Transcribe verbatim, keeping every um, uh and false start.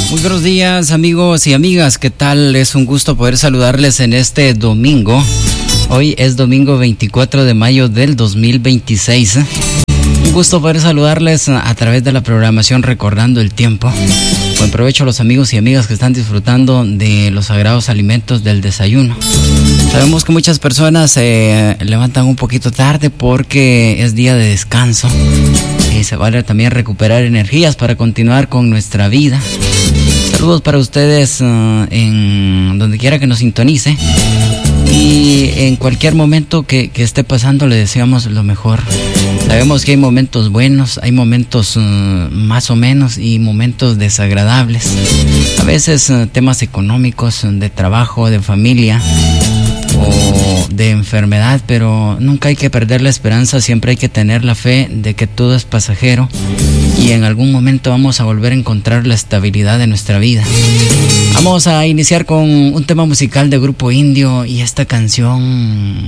Muy buenos días, amigos y amigas, ¿qué tal? Es un gusto poder saludarles en este domingo. Hoy es domingo veinticuatro de mayo del dos mil veintiséis. Un gusto poder saludarles a través de la programación Recordando el Tiempo. Buen provecho a los amigos y amigas que están disfrutando de los sagrados alimentos del desayuno. Sabemos que muchas personas se levantan un poquito tarde porque es día de descanso. Y se vale también recuperar energías para continuar con nuestra vida. Saludos para ustedes uh, en donde quiera que nos sintonice. Y en cualquier momento que, que esté pasando le deseamos lo mejor. Sabemos que hay momentos buenos, hay momentos uh, más o menos y momentos desagradables. A veces uh, temas económicos, de trabajo, de familia o de enfermedad, pero nunca hay que perder la esperanza, siempre hay que tener la fe de que todo es pasajero y en algún momento vamos a volver a encontrar la estabilidad de nuestra vida. Vamos a iniciar con un tema musical de Grupo Indio y esta canción